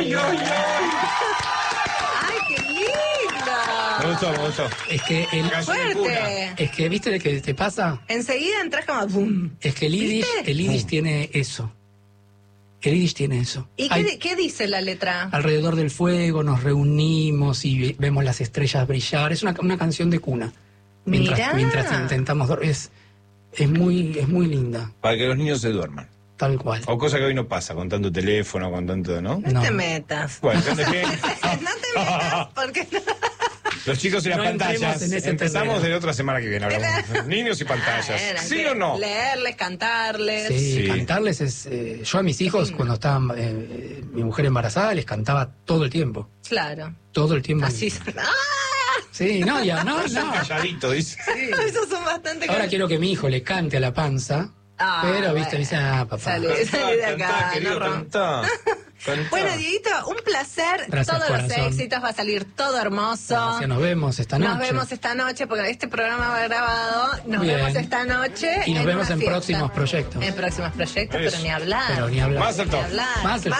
ay, ay! ¡Ay, qué linda! Me gustó. Es que ¡Fuerte! es que, ¿viste lo que te pasa? Enseguida entras como ¡bum! Es que el Yiddish tiene eso. El Yiddish tiene eso. ¿Y qué dice la letra? Alrededor del fuego nos reunimos y vemos las estrellas brillar. Es una canción de cuna. Mientras intentamos dormir. Es muy linda. Para que los niños se duerman. Tal cual. O cosa que hoy no pasa, con tanto teléfono, con tanto, ¿no? No te metas. Bueno, No te metas, porque los chicos y las No pantallas. entremos en ese Empezamos terreno. de la otra semana que viene. Hablamos. Niños y pantallas. ¿Sí o no? Leerles, cantarles. Sí, Sí. cantarles es... yo a mis hijos, cuando estaba mi mujer embarazada, les cantaba todo el tiempo. Claro. Todo el tiempo. Así. ¡Ah! Sí, no. Calladito, dice. Esos son bastante. Ahora quiero que mi hijo le cante a la panza, pero, viste, me dice, papá. Salí de acá, querido, no rompas. cantá. Cantá. Bueno, Dieguito, un placer. Gracias, todos corazón. los éxitos, va a salir todo hermoso. Gracias, nos vemos esta noche. Nos vemos esta noche, porque este programa va grabado. Nos Bien. vemos esta noche. Y nos vemos una en fiesta. próximos proyectos. En próximos proyectos, pero ni hablar. Pero ni hablar. Mazel tov. Ni hablar. Mazel